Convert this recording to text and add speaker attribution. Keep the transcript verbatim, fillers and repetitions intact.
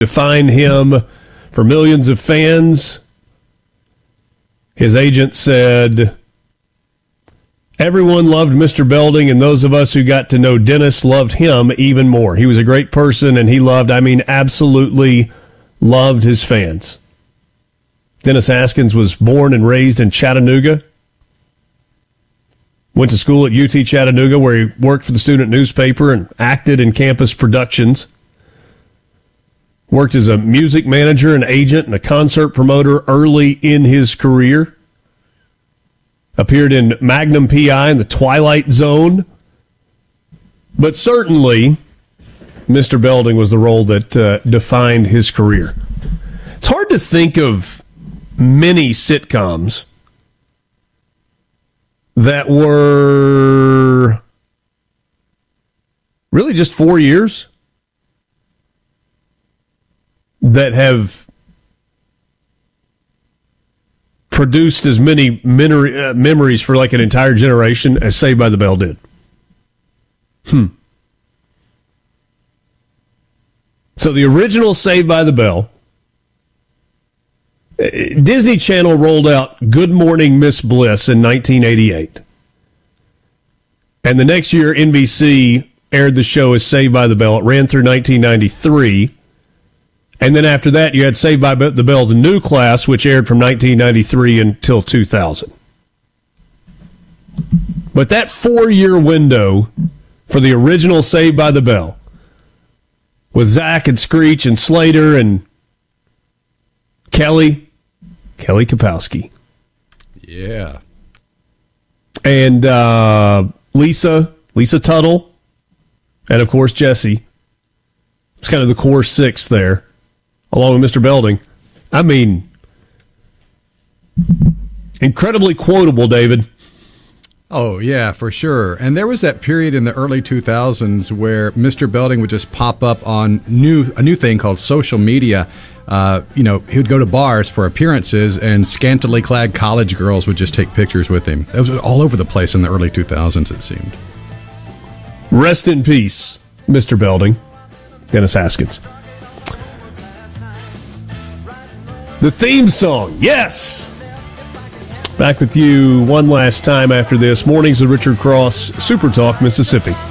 Speaker 1: define him for millions of fans. His agent said, everyone loved Mister Belding, and those of us who got to know Dennis loved him even more. He was a great person, and he loved, I mean, absolutely loved his fans. Dennis Haskins was born and raised in Chattanooga. Went to school at U T Chattanooga, where he worked for the student newspaper and acted in campus productions. Worked as a music manager, an agent, and a concert promoter early in his career. Appeared in Magnum P I and The Twilight Zone. But certainly, Mister Belding was the role that uh, defined his career. It's hard to think of many sitcoms that were really just four years that have produced as many memory, uh, memories for like an entire generation as Saved by the Bell did. Hmm. So the original Saved by the Bell, Disney Channel rolled out Good Morning Miss Bliss in nineteen eighty-eight. And the next year, N B C aired the show as Saved by the Bell. It ran through nineteen ninety-three. And then after that, you had Saved by the Bell, the new class, which aired from nineteen ninety-three until two thousand. But that four-year window for the original Saved by the Bell, with Zach and Screech and Slater and Kelly, Kelly Kapowski.
Speaker 2: Yeah.
Speaker 1: And uh, Lisa, Lisa Tuttle, and of course Jesse. It's kind of the core six there, along with Mister Belding. I mean, incredibly quotable, David.
Speaker 2: Oh, yeah, for sure. And there was that period in the early two thousands where Mister Belding would just pop up on new a new thing called social media. Uh, you know, he would go to bars for appearances, and scantily clad college girls would just take pictures with him. It was all over the place in the early two thousands, it seemed.
Speaker 1: Rest in peace, Mister Belding. Dennis Haskins. The theme song, yes! Back with you one last time after this. Mornings with Richard Cross, Super Talk, Mississippi.